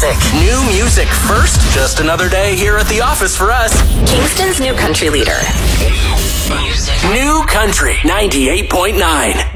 music. New music first. Just another day here at the office for us. Kingston's new country leader. New Country 98.9.